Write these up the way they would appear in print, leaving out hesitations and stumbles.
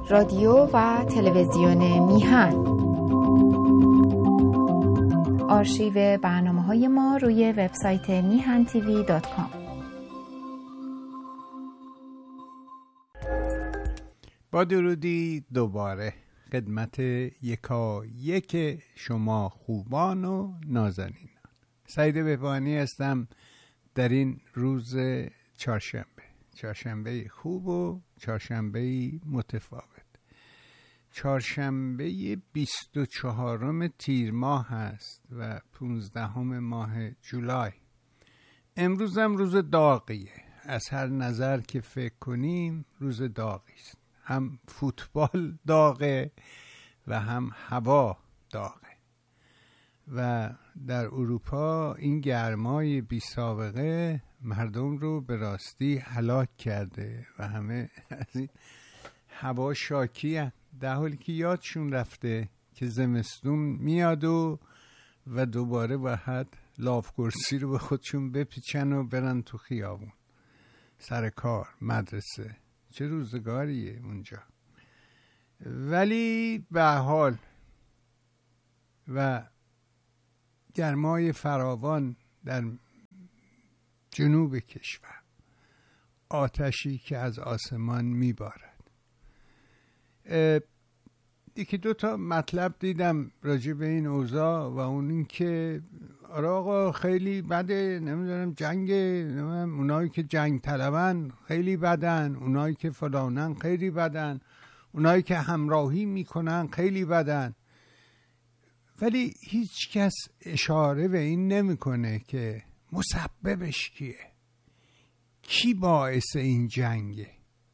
رادیو و تلویزیون میهن. آرشیو برنامه‌های ما روی وبسایت mihantv.com. با درودی دوباره خدمت یکایک شما خوبان و نازنینان. سعید بهبانی هستم در این روز چهارشنبه خوب و چهارشنبه متفاوت. چهارشنبه 24 تیر ماه هست و 15 ماه جولای. امروز هم روز داغیه. از هر نظر که فکر کنیم روز داغی است. هم فوتبال داغه و هم هوا داغه و در اروپا این گرمای بی سابقه مردم رو به راستی هلاک کرده و همه از این هوا شاکی هست، در حالی که یادشون رفته که زمستون میاد و دوباره باید لاف کرسی رو به خودشون بپیچن و برن تو خیابون سر کار مدرسه. چه روزگاریه اونجا. ولی به حال و گرمای فراوان در جنوب کشور، آتشی که از آسمان میبارد. یکی دو تا مطلب دیدم راجع به این اوضاع و اون این که آقا خیلی بده، نمیدونم جنگ، نمیدونم اونایی که جنگ طلبن خیلی بدن، اونایی که فلانن خیلی بدن، اونایی که همراهی میکنن خیلی بدن. ولی هیچ کس اشاره به این نمیکنه که مسببش کیه، کی باعث این جنگه.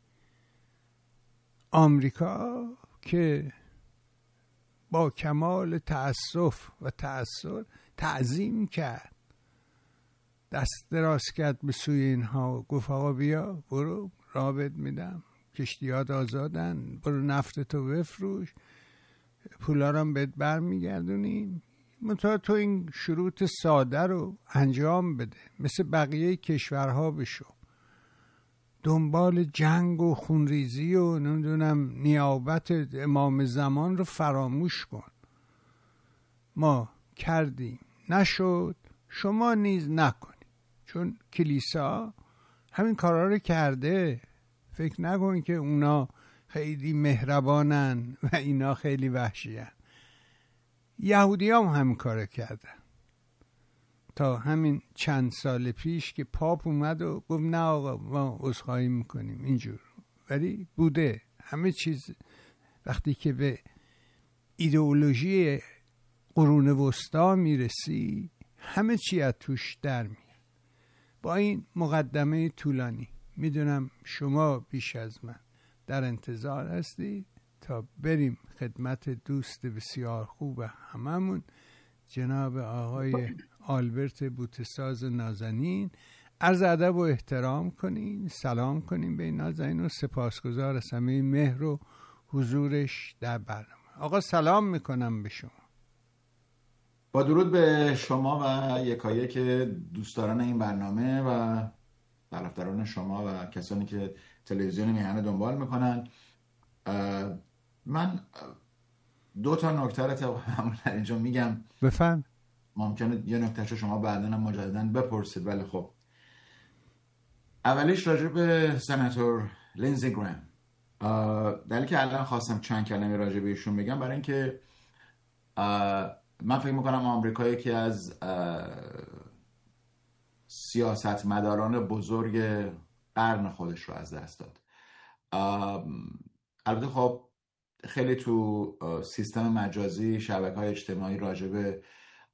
آمریکا که با کمال تأسف و تأثیر تعظیم کرد، دست دراز کرد به سوی اینها، گفت آقا بیا برو رابط میدم، کشتیات آزادن، برو نفتتو بفروش، پولا رو بهت برمیگردونیم، منتها تو این شروط ساده رو انجام بده، مثل بقیه کشورها بشو، دنبال جنگ و خونریزی و نمیدونم نیابت امام زمان رو فراموش کن. ما کردیم نشد، شما نیز نکنی، چون کلیسا همین کارا رو کرده. فکر نکن که اونا خیلی مهربانن و اینا خیلی وحشیان. یهودی هم همین کارو کردن تا همین چند سال پیش که پاپ اومد و گفت نه آقا ما عذرخواهی میکنیم اینجور. ولی بوده همه چیز. وقتی که به ایدئولوژی قرون وسطا میرسی همه چی از توش در میاد. با این مقدمه طولانی میدونم شما بیش از من در انتظار هستی تا بریم خدمت دوست بسیار خوب هممون، جناب آقای آلبرت بوتساز نازنین. عرض ادب و احترام کنین، سلام کنین به این نازنین و سپاسگزار از همه مهر و حضورش در برنامه. آقا سلام میکنم به شما. با درود به شما و یکایک دوستداران این برنامه و طرفداران شما و کسانی که تلویزیون میهن دنبال میکنن. من دو تا نکته رو در اینجا میگم. بفهم. ممکنه یه نکتهشو شما بعداً هم مجدداً بپرسید، ولی خب اولیش راجع به سناتور لینزی گرام. دلیلی که الان خواستم چند کلمه راجع به ایشون بگم برای اینکه من فکر میکنم آمریکا یکی از سیاستمداران بزرگ قرن خودش رو از دست داد. البته خب خیلی تو سیستم مجازی، شبکه‌های اجتماعی راجع به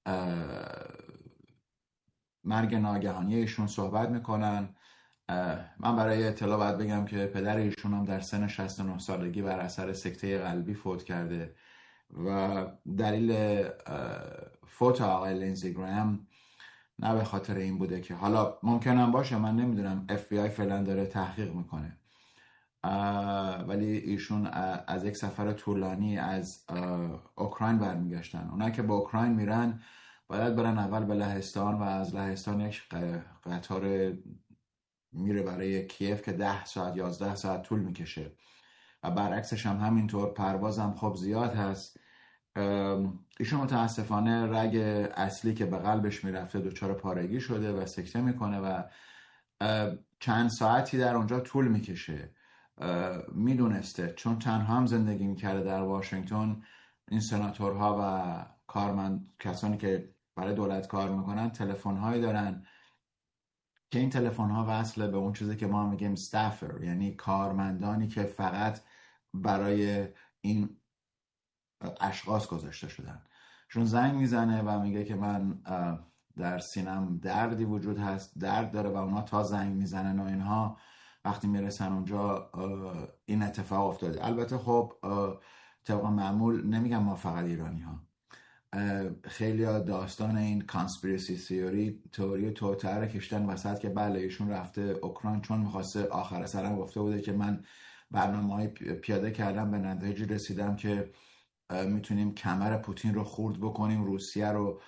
مرگ ناگهانی ایشون صحبت میکنن. من برای اطلاع باید بگم که پدر ایشون هم در سن 69 سالگی بر اثر سکته قلبی فوت کرده و دلیل فوت آقای لینزی گرام نه به خاطر این بوده که، حالا ممکنم باشه، من نمیدونم، FBI فعلا داره تحقیق میکنه، ولی ایشون از یک سفر طولانی از اوکراین برمیگشتن. اونا که با اوکراین میرن باید برن اول به لهستان و از لهستان یک قطار میره برای کیف که 10 ساعت 11 ساعت طول میکشه و برعکسش هم همینطور، پروازم خب زیاد هست. ایشون متاسفانه رگ اصلی که به قلبش میرفته دچار پارگی شده و سکته میکنه و چند ساعتی در اونجا طول میکشه. میدونسته چون تنها هم زندگی میکرده در واشنگتن، این سناتورها و کسانی که برای دولت کار میکنن تلفن‌هایی دارن که این تلفن‌ها وصله به اون چیزی که ما میگیم استافر، یعنی کارمندانی که فقط برای این اشخاص گذاشته شدن. چون زنگ میزنه و میگه که من در سینم دردی وجود هست، درد داره، و اونا تا زنگ میزنن و اینها وقتی میرسن اونجا این اتفاق افتاده. البته خب طبق معمول نمیگم ما فقط ایرانی ها، خیلی داستان این کانسپیرسی تئوری توطئه کشتن وسط که بله ایشون رفته اوکراین چون میخواسته، آخر سرم گفته بوده که من برنامه‌های پیاده کردم، به نتیجه رسیدم که میتونیم کمر پوتین رو خورد بکنیم، روسیه رو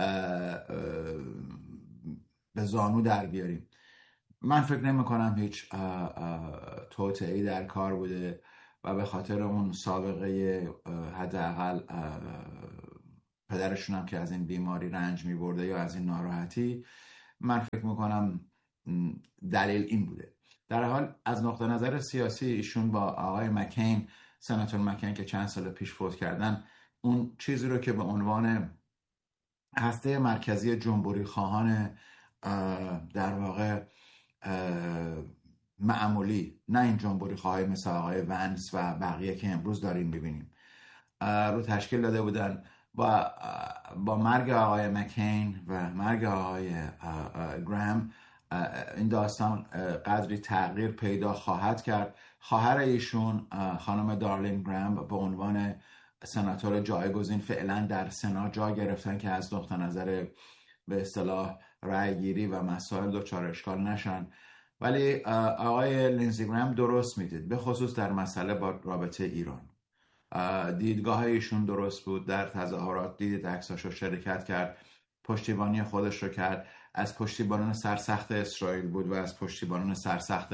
به زانو در بیاریم. من فکر نمی کنم هیچ توطئه‌ای در کار بوده و به خاطر اون سابقه حداقل پدرشون هم که از این بیماری رنج می برده یا از این ناراحتی، من فکر می کنم دلیل این بوده. در حال از نقطه نظر سیاسی ایشون با آقای مکین، سناتور مکین که چند سال پیش فوت کردن، اون چیزی رو که به عنوان هسته مرکزی جمهوری خواهان در واقع معمولی، نه این جمهوری خواهی مثل آقای ونس و بقیه که امروز داریم ببینیم، رو تشکیل داده بودن. با مرگ آقای مکین و مرگ آقای گرام این داستان قدری تغییر پیدا خواهد کرد. خواهر ایشون خانم دارلین گرام به عنوان سناتور جایگزین فعلا در سنا جا گرفتن که از نقطه نظر به اصطلاح رأی گیری و مسائل دچار اشکال نشن. ولی آقای لینزی گرام درست میدید، به خصوص در مسئله با رابطه ایران. دیدگاه ایشون درست بود، در تظاهرات دیدید عکساشو شرکت کرد، پشتیبانی خودش رو کرد، از پشتیبانان سرسخت اسرائیل بود و از پشتیبانان سرسخت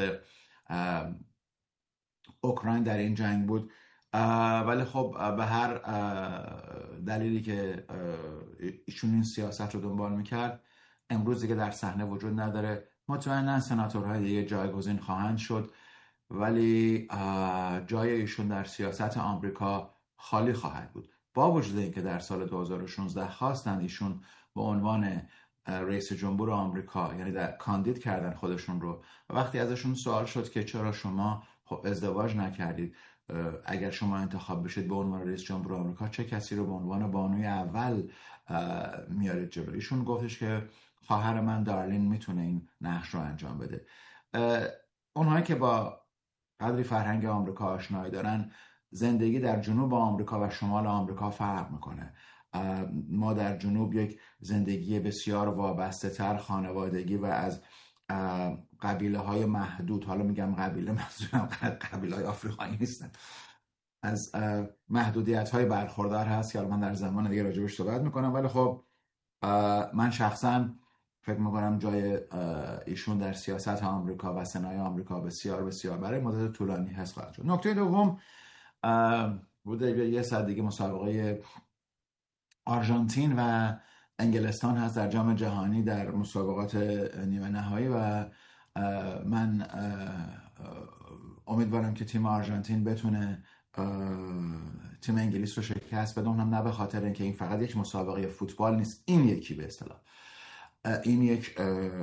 اوکراین در این جنگ بود. ولی خب به هر دلیلی که ایشون این سیاست رو دنبال میکرد، امروز دیگه در صحنه وجود نداره. مطمئنا سناتورهای دیگه جایگزین خواهند شد، ولی جای ایشون در سیاست آمریکا خالی خواهد بود. با وجود اینکه در سال 2016 خواستند ایشون به عنوان رئیس جمهور آمریکا، یعنی کاندید کردن خودشون رو، و وقتی ازشون سوال شد که چرا شما ازدواج نکردید، اگر شما انتخاب بشید به عنوان رئیس جمهور آمریکا چه کسی رو به عنوان بانوی اول میارید جلو، ایشون گفتش که خواهر من دارلین میتونه این نقش رو انجام بده. اونهایی که با قدری فرهنگ آمریکا آشنایی دارن، زندگی در جنوب آمریکا و شمال آمریکا فرق میکنه. ما در جنوب یک زندگی بسیار وابسته تر، خانوادگی و از قبیله های محدود، حالا میگم قبیله، منظورم قبیله های آفریقایی نیستن، از محدودیت های برخوردار هست که من در زمان دیگه راجبش صحبت میکنم. ولی خب من شخصا فکر میکنم جای ایشون در سیاست آمریکا و سنای آمریکا بسیار بسیار برای مدت طولانی هست خواهد شد. نکته دوم بوده یه ساعت دیگه مسابقه آرژانتین و انگلستان هست در جام جهانی در مسابقات نیمه نهایی و من امیدوارم که تیم آرژانتین بتونه تیم انگلیس رو شکست بده، نه به خاطر اینکه این فقط یک مسابقه فوتبال نیست، این یکی به اصطلاح این یک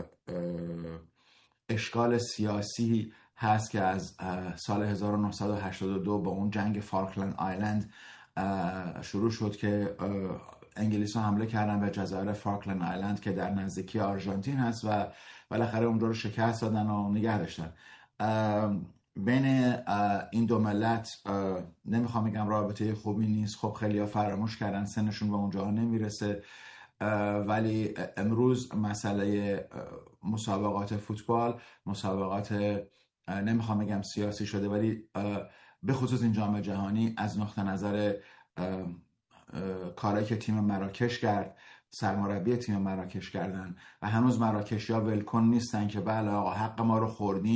اشکال سیاسی هست که از سال 1982 با اون جنگ فالکلند آیلند شروع شد که انگلیس ها حمله کردن به جزایر فالکلند آیلند که در نزدیکی آرژانتین هست و بالاخره اونجا رو شکست دادن و نگه داشتن. بین این دو ملت نمیخوام بگم رابطه خوبی نیست، خب خیلی ها فراموش کردن، سنشون به اونجا نمیرسه، ولی امروز مسئله مسابقات فوتبال، مسابقات نمیخوام بگم سیاسی شده، ولی به خصوص این جام جهانی از نقطه نظر کاری که تیم مراکش کرد، سرمربی تیم مراکش کردن و هنوز مراکشی‌ها ولکن نیستن که بله آقا حق ما رو خوردین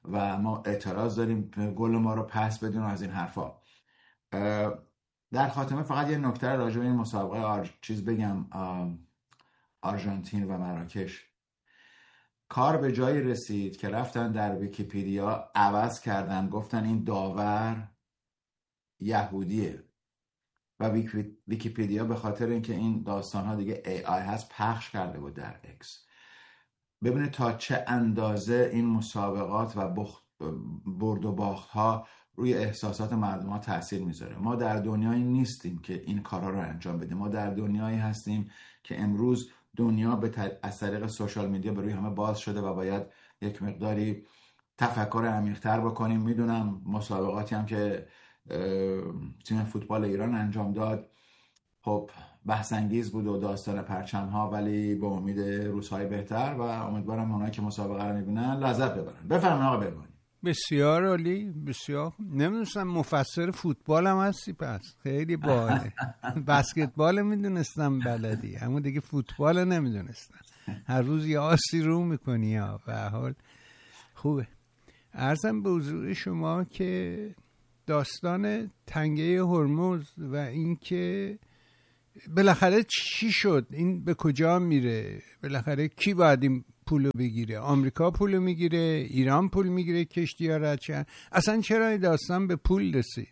و ما اعتراض داریم گل ما رو پس بدون از این حرفا. در خاتمه فقط یه نکته راجع به این مسابقه بگم. آرژانتین و مراکش کار به جایی رسید که رفتن در ویکی‌پدیا عوض کردن، گفتن این داور یهودیه و ویکی‌پدیا به خاطر اینکه این داستان ها دیگه AI هست پخش کرده بود در اکس. ببینید تا چه اندازه این مسابقات و برد و باخت ها روی احساسات مردم ها تاثیر میذاره. ما در دنیایی نیستیم که این کارها رو انجام بدیم. ما در دنیایی هستیم که امروز دنیا از طریق سوشال میدیا به روی همه باز شده و باید یک مقداری تفکر عمیق‌تر بکنیم. میدونم مسابقاتی هم که تیم فوتبال ایران انجام داد خب بحث انگیز بود و داستان پرچم ها، ولی به امید روزهای بهتر و امیدوارم اونایی که مسابقه رو میبینن لذت ببرن. بفرمایید آقا بربانی. بسیار عالی، بسیار. نمیدونستم مفسر فوتبال هم هستی، پس خیلی باحاله. بسکتبال میدونستم بلدی، اما دیگه فوتبال نمیدونستم. هر روز یه آسی رو میکنی ها. به حال خوبه. عرضم به حضور شما که داستان تنگه هرمز و اینکه بالاخره چی شد، این به کجا میره، بالاخره کی باید این پولو بگیره؟ آمریکا پولو میگیره، ایران پول میگیره، کشتی‌ها رد شن؟ اصلا چرا این داستان به پول رسید؟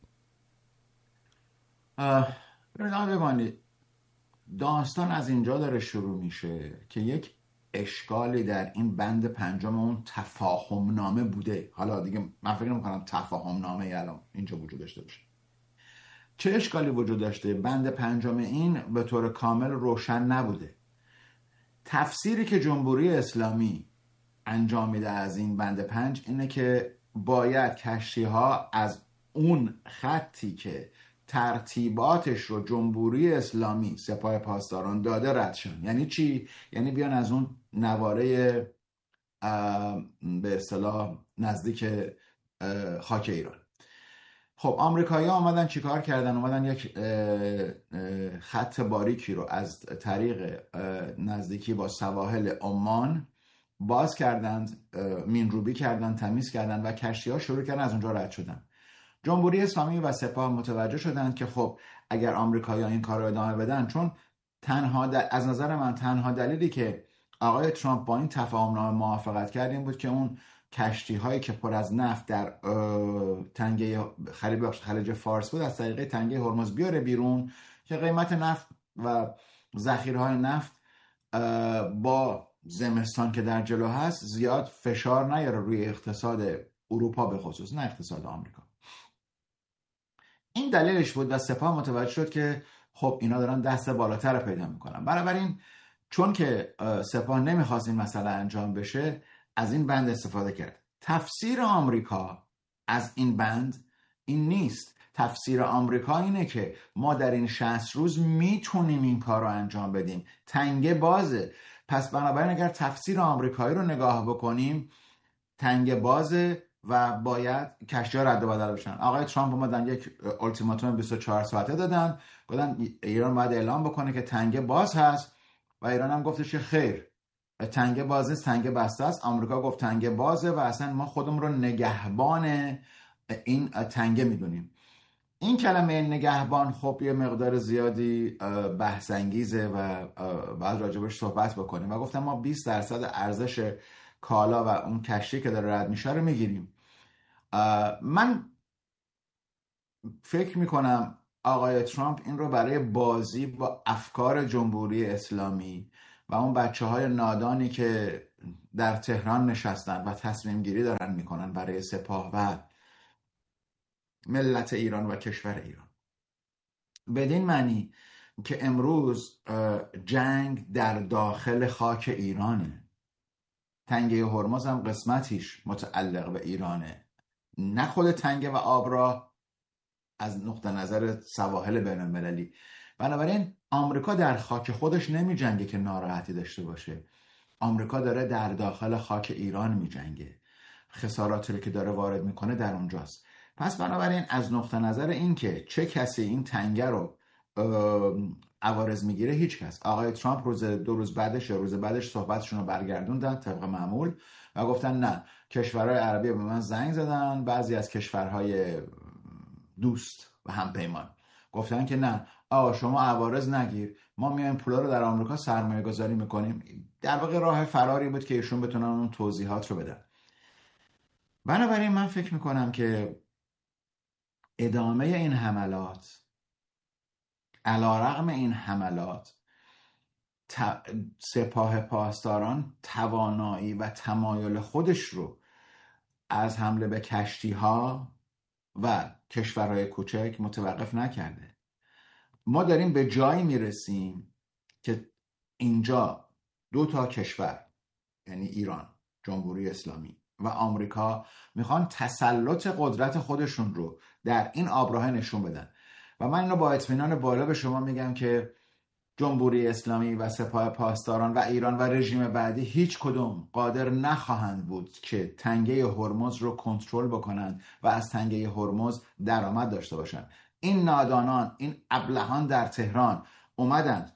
داستان از اینجا داره شروع میشه که یک اشکالی در این بند پنجم اون تفاهم نامه بوده. حالا دیگه من فکر نمی‌کنم تفاهم نامه الان اینجا وجود داشته باشه. چه اشکالی وجود داشته؟ بند پنجم این به طور کامل روشن نبوده. تفسیری که جمهوری اسلامی انجام میده از این بند 5 اینه که باید کشتی ها از اون خطی که ترتیباتش رو جمهوری اسلامی سپاه پاسداران داده رد شن. یعنی چی؟ یعنی بیان از اون نواره به اصطلاح نزدیک خاک ایران. خب آمریکایی‌ها آمدن چیکار کردن؟ اومدن یک خط باریکی رو از طریق نزدیکی با سواحل عمان باز کردند، مینروبی کردند، تمیز کردند و کشتی‌ها شروع کردن از اونجا رد شدن. جمهوری اسلامی و سپاه متوجه شدند که خب اگر آمریکایی‌ها این کار رو ادامه بدن، چون از نظر من تنها دلیلی که آقای ترامپ با این تفاهمنامه موافقت کرد این بود که اون کشتی هایی که پر از نفت در تنگه خلیج فارس بود از طریق تنگه هرمز بیاره بیرون که قیمت نفت و ذخیره‌های نفت با زمستان که در جلو هست زیاد فشار نیاره روی اقتصاد اروپا به خصوص، نه اقتصاد آمریکا. این دلیلش بود و سپاه متوجه شد که خب اینا دارن دست بالاتر پیدا میکنن. بنابراین چون که سپاه نمیخواست این مسئله انجام بشه از این بند استفاده کرد. تفسیر آمریکا از این بند این نیست. تفسیر آمریکا اینه که ما در این 60 روز میتونیم این کار رو انجام بدیم، تنگه بازه. پس بنابراین اگر تفسیر آمریکایی رو نگاه بکنیم تنگه بازه و باید کشتی‌ها رد و بدل بشن. آقای ترامپ اومدن یک التیماتوم 24 ساعته دادن، گفتن ایران باید اعلام بکنه که تنگه باز هست و ایران هم گفتش که خیر، تنگه باز نیست، تنگه بسته است. آمریکا گفت تنگه بازه و اصلا ما خودمون رو نگهبان این تنگه میدونیم. این کلمه نگهبان خب یه مقدار زیادی بحث انگیزه و باید راجبش صحبت بکنیم و گفتم ما 20% ارزش کالا و اون کشتی که داره رد میشه رو میگیریم. من فکر میکنم آقای ترامپ این رو برای بازی با افکار جمهوری اسلامی و اون بچه‌های نادانی که در تهران نشستن و تصمیم گیری دارن میکنن برای سپاه و ملت ایران و کشور ایران، بدین معنی که امروز جنگ در داخل خاک ایرانه. تنگه هرمز هم قسمتیش متعلق به ایرانه، نه خود تنگه و آبراه از نقطه نظر سواحل بین المللی. بنابراین آمریکا در خاک خودش نمی جنگه که ناراحتی داشته باشه. آمریکا داره در داخل خاک ایران می جنگه، خساراتی که داره وارد میکنه در اونجاست. پس بنابراین از نقطه نظر این که چه کسی این تنگه رو عوارض میگیره، هیچ کس. آقای ترامپ روز 2 روز بعدش یا روز بعدش صحبتشون رو برگردوندن طبق معمول و گفتن نه، کشورهای عربی به من زنگ زدن، بعضی از کشورهای دوست و همپیمان گفتن که نه آقا شما عوارض نگیر، ما میایم پولا رو در آمریکا سرمایه گذاری میکنیم. در واقع راه فراری بود که ایشون بتونن اون توضیحات رو بدن. بنابراین من فکر میکنم که ادامه این حملات، علیرغم این حملات، سپاه پاسداران توانایی و تمایل خودش رو از حمله به کشتی ها و کشورهای کوچک متوقف نکرده. ما داریم به جایی میرسیم که اینجا 2 کشور، یعنی ایران، جمهوری اسلامی و آمریکا، میخوان تسلط قدرت خودشون رو در این آبراهه نشون بدن. و من اینو با اطمینان بالا به شما میگم که جمهوری اسلامی و سپاه پاسداران و ایران و رژیم بعدی هیچ کدوم قادر نخواهند بود که تنگه هرمز رو کنترل بکنند و از تنگه هرمز درآمد داشته باشند. این نادانان، این ابلهان در تهران اومدند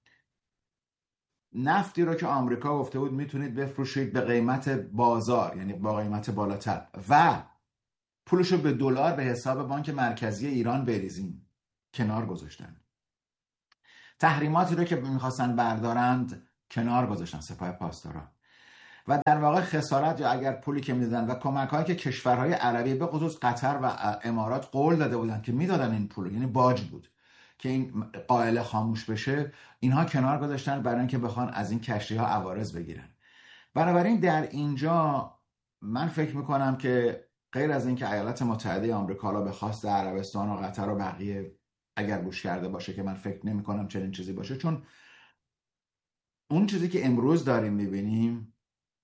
نفتی رو که آمریکا گفته بود میتونید بفروشید به قیمت بازار، یعنی با قیمت بالاتر، و پولش رو به دلار به حساب بانک مرکزی ایران بریزیم، کنار گذاشتن. تحریماتی رو که میخواستن بردارند کنار گذاشتن سپاه پاسداران. و در واقع خسارت، یا اگر پولی که میدادن و کمک‌هایی که کشورهای عربی به خصوص قطر و امارات قول داده بودن که میدادن این پول، یعنی باج بود که این قائله خاموش بشه، اینها کنار گذاشتن برای اینکه بخوان از این کشتی‌ها عوارض بگیرن. بنابراین در اینجا من فکر میکنم که غیر از اینکه ایالات متحده آمریکا را به خواست عربستان و قطر و بقیه اگر گوش کرده باشه، که من فکر نمی کنم چنین چیزی باشه، چون اون چیزی که امروز داریم میبینیم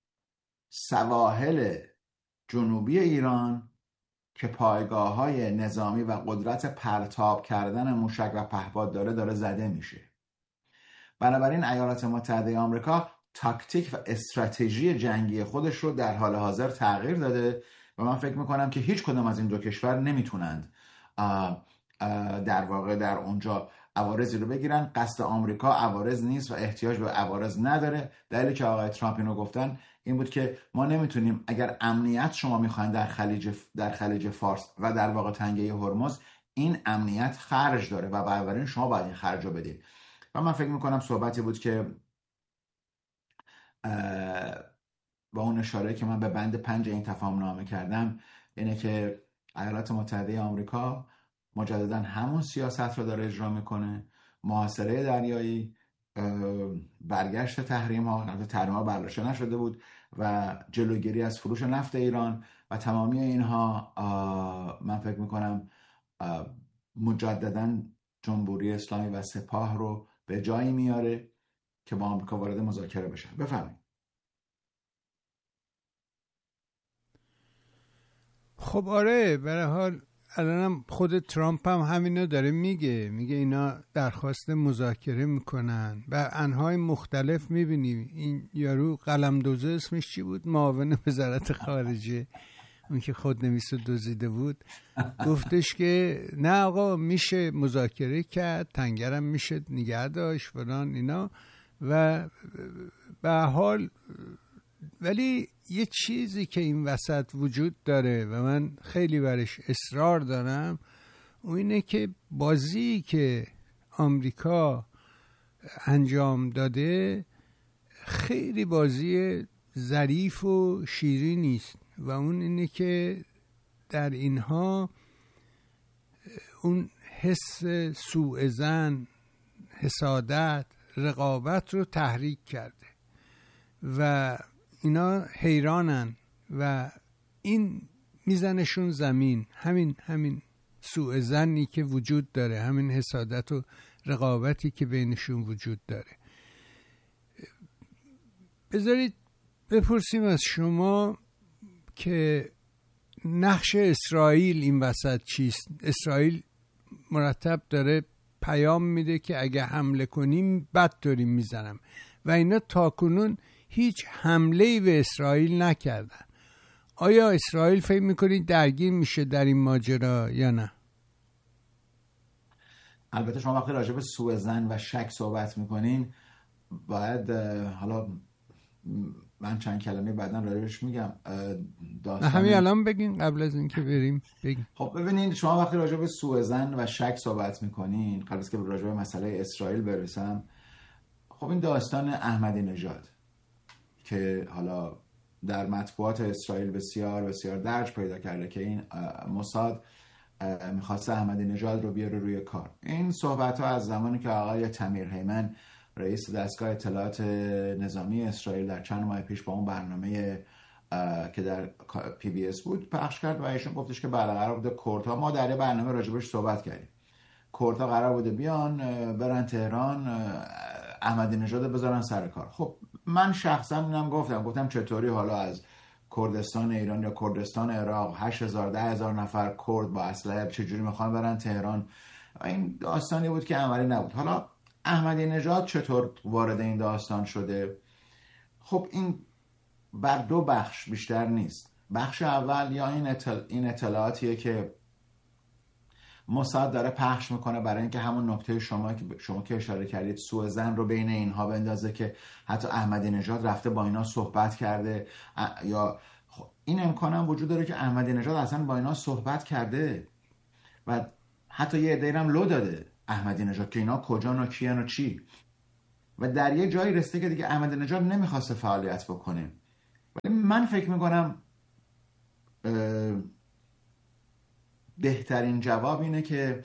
سواحل جنوبی ایران که پایگاه‌های نظامی و قدرت پرتاب کردن موشک و پهپاد داره زده میشه. بنابراین ایالات متحده آمریکا تاکتیک و استراتژی جنگی خودش رو در حال حاضر تغییر داده و من فکر میکنم که هیچ کدوم از این 2 کشور نمیتونند در واقع در اونجا عوارضی رو بگیرن. قصد آمریکا عوارض نیست و احتیاج به عوارض نداره. دلیلی که آقای ترامپ اینو گفتن این بود که ما نمیتونیم، اگر امنیت شما میخواین در خلیج فارس و در واقع تنگه هرمز، این امنیت خرج داره و بنابراین شما باید این خرج رو بدید. و من فکر میکنم صحبتی بود که با اون اشاره که من به بند 5 این تفاهم نامه کردم، اینه که ایالات متحده آمریکا مجددا همون سیاست رو داره اجرا میکنه، محاصره دریایی، برگشت تحریم ها برداشته نشده بود و جلوگیری از فروش نفت ایران و تمامی اینها من فکر میکنم مجددا جمهوری اسلامی و سپاه رو به جایی میاره که با آمریکا وارد مذاکره بشن. بفرمایید. خب آره، به هر حال الانم خود ترامپ هم همینو داره میگه اینا درخواست مذاکره میکنن و انهای مختلف. میبینیم این یارو قلمدوزه اسمش چی بود، معاون وزارت خارجه، اون که خود نویس دزدیده بود، گفتش که نه آقا میشه مذاکره کرد، تنگرم میشه نگه داشت فلان اینا. و به حال ولی یه چیزی که این وسط وجود داره و من خیلی برش اصرار دارم، اون اینه که بازی که آمریکا انجام داده خیلی بازی ظریف و شیرین نیست و اون اینه که در اینها اون حس سوء ظن، حسادت، رقابت رو تحریک کرده و اینا حیرانن و این میزنشون زمین. همین سوء ظنی که وجود داره، همین حسادت و رقابتی که بینشون وجود داره. بذارید بپرسیم از شما که نقش اسرائیل این وسط چیست؟ اسرائیل مرتب داره پیام میده که اگه حمله کنیم بد داریم میزنم و اینا تاکنون هیچ حمله‌ای به اسرائیل نکردن. آیا اسرائیل فکر میکنید درگیر میشه در این ماجرا یا نه؟ البته شما وقتی راجع به سوء ظن و شک صحبت میکنین باید حالا من چند کلمه بعداً راجعش میگم. داستان همین الان بگین قبل از اینکه بریم بگین. خب ببینید، شما وقتی راجع به سوء ظن و شک صحبت میکنین، قبل از که راجع به مسئله اسرائیل برسم، خب این داستان احمدی نژاد که حالا در مطبوعات اسرائیل بسیار بسیار درج پیدا کرده که این موساد میخواست احمدی نژاد رو بیاره روی کار. این صحبت ها از زمانی که آقای تمیر هیمن رئیس دستگاه اطلاعات نظامی اسرائیل در چند ماه پیش با اون برنامه که در PBS بود پخش کرد و ایشون گفتش که بله قرار بوده کردها، ما در یه برنامه راجبش صحبت کردیم، کردها قرار بوده بیان برن تهران احمدی نژاد بذارن سر کار. خب من شخصا اینم گفتم چطوری حالا از کردستان ایران یا کردستان عراق 8000 10000 نفر کرد با اسلحه چجوری میخوان برن تهران؟ این داستانی بود که عملی نبود. حالا احمدی نژاد چطور وارد این داستان شده؟ خب این بر دو بخش بیشتر نیست. بخش اول یا این اطلاعاتیه که موساد داره پخش میکنه برای اینکه همون نکته شما که اشاره کردید سوء ظن رو بین اینها بندازه که حتی احمدی نژاد رفته با اینا صحبت کرده، یا این امکان هم وجود داره که احمدی نژاد اصلا با اینا صحبت کرده و حتی یه عده‌ای هم لو داده احمدی نژاد که اینا کجان و کیان و چی، و در یه جایی رسیده که دیگه احمدی نژاد نمیخواسته فعالیت بکنه. ولی من فکر میکنم بهترین جواب اینه که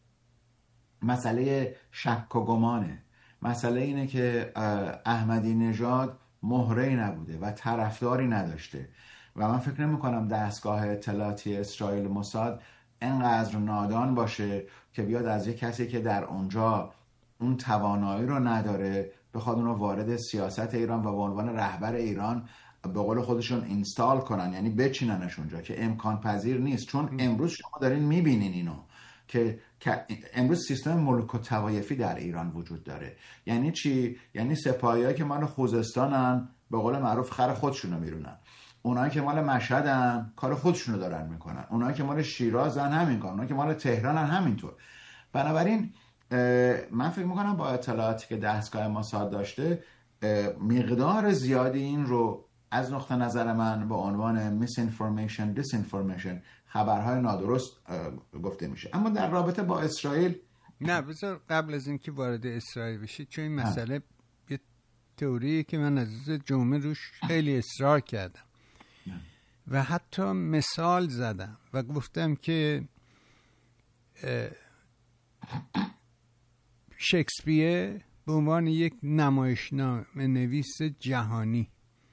مسئله شک و گمانه. مسئله اینه که احمدی نژاد مهره‌ای نبوده و طرفداری نداشته و من فکر نمی کنم دستگاه اطلاعاتی اسرائیل موساد انقدر نادان باشه که بیاد از یک کسی که در اونجا اون توانایی رو نداره بخواد اون رو وارد سیاست ایران و به عنوان رهبر ایران به قول خودشون اینستال کنن، یعنی بچیننش اونجا، که امکان پذیر نیست. چون امروز شما دارین میبینین اینو که امروز سیستم ملوک و توایفی در ایران وجود داره. یعنی چی؟ یعنی سپاهیایی که مال خوزستانن به قول معروف خر خودشونو میرونن، اونایی که مال مشهدن کار خودشونو دارن میکنن، اونایی که مال شیرازن همین کار، اونایی که مال تهرانن همینطور. بنابراین من فکر میکنم با اطلاعاتی که دستگاه موساد داشته مقدار زیادی این رو از نقطه نظر من به عنوان misinformation, disinformation، خبرهای نادرست گفته میشه. اما در رابطه با اسرائیل، نه بذار قبل از اینکه وارد اسرائیل بشید، چون این مسئله یه تئوریه که من از جمعه روش خیلی اصرار کردم و حتی مثال زدم و گفتم که شکسپیر به عنوان یک نمایشنامه نویس جهانی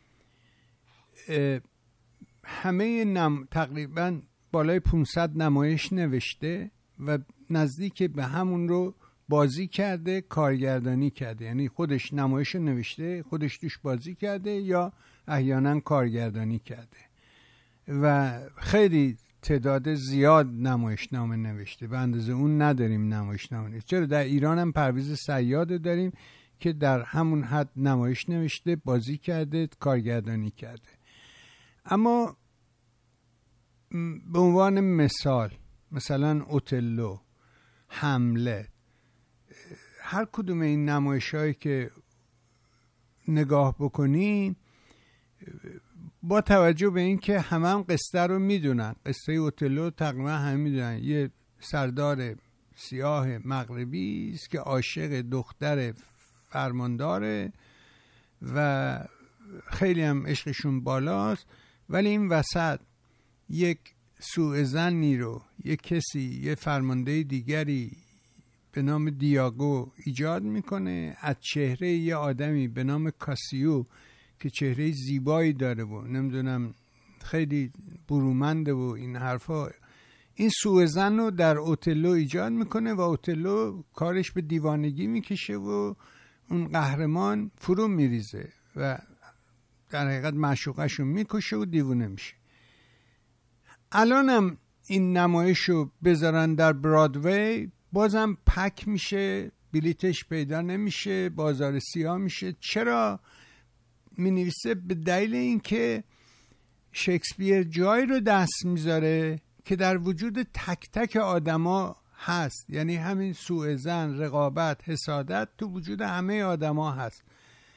همه تقریبا بالای 500 نمایش نوشته و نزدیک به همون رو بازی کرده، کارگردانی کرده. یعنی خودش نمایش نوشته، خودش توش بازی کرده یا احیانا کارگردانی کرده و خیلی تعداد زیاد نمایشنامه نوشته. به اندازه اون نداریم نمایشنامه نوشته. چرا در ایران هم پرویز صیاد داریم که در همون حد نمایش نوشته، بازی کرده، کارگردانی کرده. اما به عنوان مثلا اوتلو، حمله، هر کدوم این نمایش‌هایی که نگاه بکنی با توجه به این که هم قصه رو میدونن، قصه اوتلو تقریبا هم میدونن، یه سردار سیاه مغربی است که عاشق دختر فرمانداره و خیلی هم عشقشون بالاست، ولی این وسط یک سوء ظنی رو یک کسی، یه فرمانده دیگری به نام دیاگو ایجاد میکنه از چهره یه آدمی به نام کاسیو که چهره زیبایی داره و نمیدونم خیلی برومنده و این حرفا. این سوء ظن رو در اوتلو ایجاد میکنه و اوتلو کارش به دیوانگی میکشه و اون قهرمان فرو میریزه و در حقیقت معشوقش رو میکشه و دیوانه میشه. الانم این نمایش رو بذارن در برادوی بازم پک میشه، بلیتش پیدا نمیشه، بازار سیاه میشه. چرا؟ می نویسه به دلیل اینکه شکسپیر جایی رو دست میذاره که در وجود تک تک آدما هست. یعنی همین سوء ظن، رقابت، حسادت تو وجود همه آدما هست.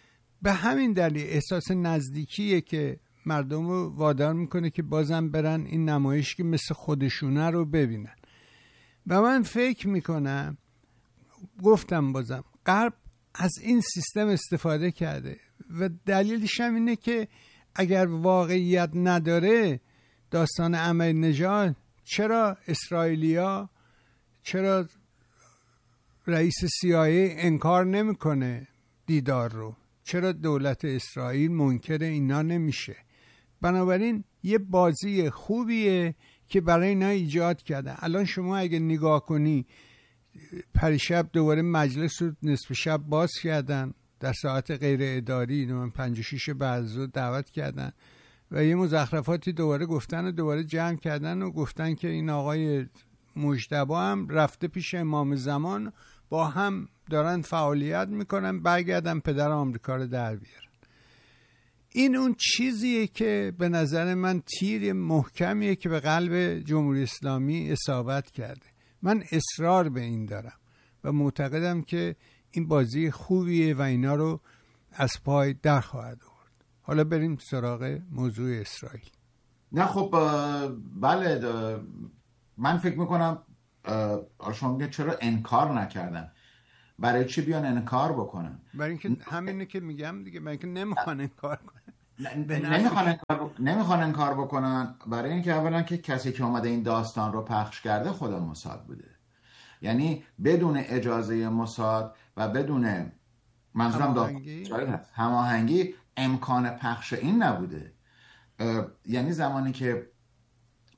به همین دلیل احساس نزدیکیه که مردم رو وادار میکنه که بازم برن این نمایش که مثل خودشونه رو ببینن. و من فکر میکنم، گفتم بازم، غرب از این سیستم استفاده کرده و دلیلش هم اینه که اگر واقعیت نداره داستان احمدی‌نژاد، چرا اسرائیلیا، چرا رئیس CIA انکار نمیکنه دیدار رو؟ چرا دولت اسرائیل منکر اینا نمیشه؟ بنابراین یه بازی خوبیه که برای اینا ایجاد کردن. الان شما اگه نگاه کنی، پریشب دوباره مجلس رو نصف شب باز کردن در ساعت غیر اداری، 5-6 بعد از ظهر دعوت کردن و یه مزخرفاتی دوباره گفتن و دوباره جمع کردن و گفتن که این آقای مجتبی هم رفته پیش امام زمان، با هم دارن فعالیت میکنن، برگردن پدر آمریکا رو در بیارن. این اون چیزیه که به نظر من تیر محکمیه که به قلب جمهوری اسلامی اصابت کرده. من اصرار به این دارم و معتقدم که این بازی خوبیه و اینا رو از پای در خواهد آورد. حالا بریم سراغ موضوع اسرائیل. نه خب بله، من فکر میکنم شما میگه چرا انکار نکردن؟ برای چی بیان انکار بکنن؟ برای اینکه همینه که میگم دیگه، برای اینکه نمیخوان انکار کنن. نمیخوان انکار بکنن. برای اینکه اولا که کسی که اومده این داستان رو پخش کرده خود موساد بوده، یعنی بدون اجازه موساد و بدون منظورم هماهنگی امکان پخش این نبوده. یعنی زمانی که